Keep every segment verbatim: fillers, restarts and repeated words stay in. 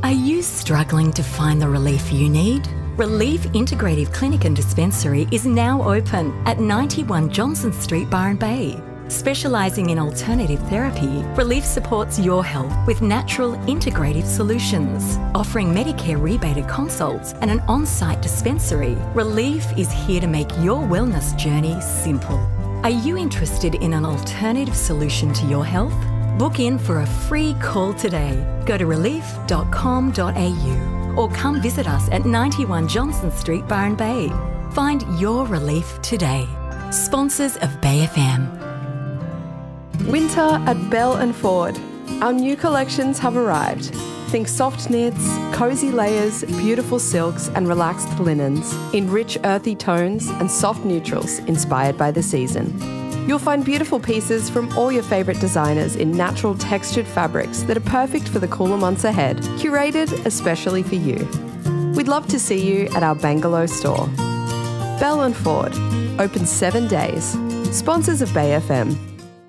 Are you struggling to find the relief you need? Relief Integrative Clinic and Dispensary is now open at ninety-one Johnson Street, Byron Bay. Specialising in alternative therapy, Relief supports your health with natural integrative solutions. Offering Medicare rebated consults and an on-site dispensary, Relief is here to make your wellness journey simple. Are you interested in an alternative solution to your health? Book in for a free call today. Go to relief dot com dot a u or come visit us at ninety-one Johnson Street, Byron Bay. Find your relief today. Sponsors of Bay F M. Winter at Bell and Ford. Our new collections have arrived. Think soft knits, cosy layers, beautiful silks and relaxed linens in rich earthy tones and soft neutrals inspired by the season. You'll find beautiful pieces from all your favourite designers in natural textured fabrics that are perfect for the cooler months ahead, curated especially for you. We'd love to see you at our Bangalow store. Bell and Ford, open seven days. Sponsors of Bay F M.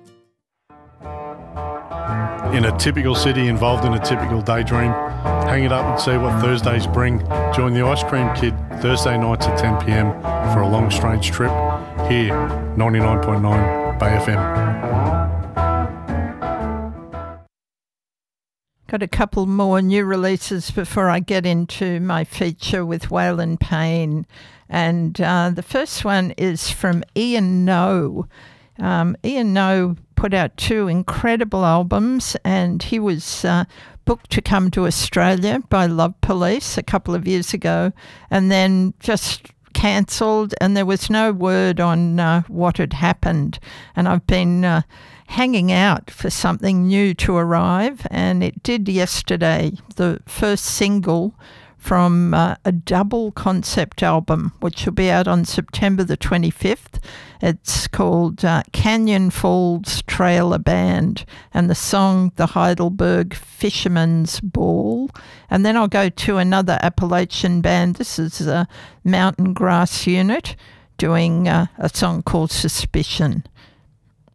In a typical city involved in a typical daydream, hang it up and see what Thursdays bring. Join the Ice Cream Kid Thursday nights at ten p m for a long strange trip here, ninety-nine point nine Bay F M. Got a couple more new releases before I get into my feature with Waylon Payne. And uh, the first one is from Ian Noe. Um, Ian Noe put out two incredible albums, and he was uh, booked to come to Australia by Love Police a couple of years ago and then just cancelled, and there was no word on uh, what had happened. And I've been uh, hanging out for something new to arrive, and it did yesterday, the first single from uh, a double concept album, which will be out on September the twenty-fifth. It's called uh, Canyon Falls Trailer Band, and the song The Heidelberg Fisherman's Ball. And then I'll go to another Appalachian band. This is a Mountain Grass Unit doing uh, a song called Suspicion.